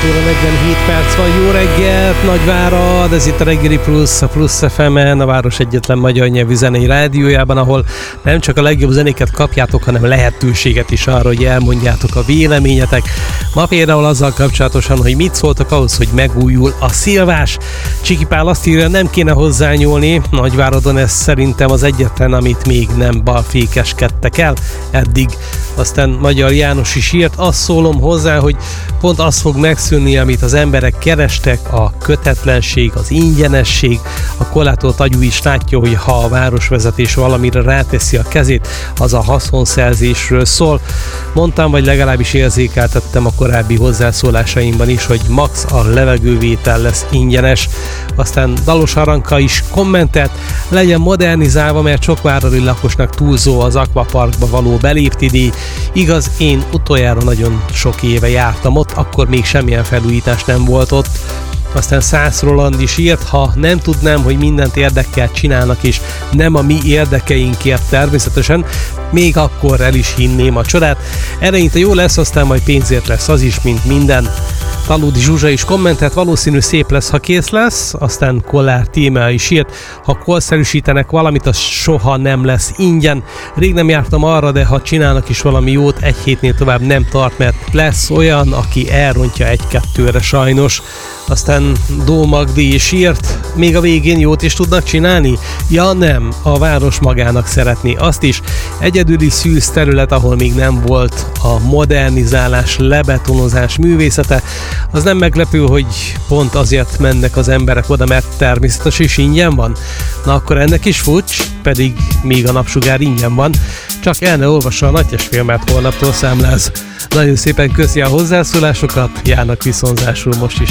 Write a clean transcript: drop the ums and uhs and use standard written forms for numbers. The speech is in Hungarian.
óra 47 perc van, jó reggelt, Nagyvárad, ez itt a Reggeli Plusz, a Plusz FM-en, a város egyetlen magyar nyelvű zenei rádiójában, ahol nem csak a legjobb zenéket kapjátok, hanem lehetőséget is arra, hogy elmondjátok a véleményetek. Ma például azzal kapcsolatosan, hogy mit szóltak ahhoz, hogy megújul a szilvás. Csiki Pál azt írja, nem kéne hozzányúlni, Nagyváradon ez szerintem az egyetlen, amit még nem balfékeskedtek el eddig. Aztán Magyar János is írt, azt szólom hozzá, hogy pont az fog megszűnni, amit az emberek kerestek, a kötetlenség, az ingyenesség. A korlátolt agyú is látja, hogy ha a városvezetés valamire ráteszi a kezét, az a haszonszerzésről szól. Mondtam, vagy legalábbis érzékeltettem a korábbi hozzászólásaimban is, hogy max a levegővétel lesz ingyenes. Aztán Dalos Aranka is kommentelt, legyen modernizálva, mert sok váradi lakosnak túlzó az akvaparkba való beléptidíj. Igaz, én utoljára nagyon sok éve jártam ott, akkor még semmilyen felújítás nem volt ott. Aztán Szász Roland is írt, ha nem tudnám, hogy mindent érdekkel csinálnak, és nem a mi érdekeinkért természetesen, még akkor el is hinném a csodát. Eleinte jó lesz, aztán majd pénzért lesz az is, mint minden. Talódi Zsuzsa is kommentelt, valószínű szép lesz, ha kész lesz. Aztán Kollár Tímea is írt, ha korszerűsítenek valamit, az soha nem lesz ingyen. Rég nem jártam arra, de ha csinálnak is valami jót, egy hétnél tovább nem tart, mert lesz olyan, aki elrontja egy-kettőre sajnos. Aztán Dó Magdi is írt, még a végén jót is tudnak csinálni? Ja nem, a város magának szeretné azt is. Egyedüli szűz terület, ahol még nem volt a modernizálás, lebetonozás művészete. Az nem meglepő, hogy pont azért mennek az emberek oda, mert természetes és ingyen van. Na akkor ennek is fucs, pedig még a napsugár ingyen van. Csak el ne olvassa a nagytestfilmet, holnaptól számláz. Nagyon szépen köszi a hozzászólásokat, járnak viszonzásul most is.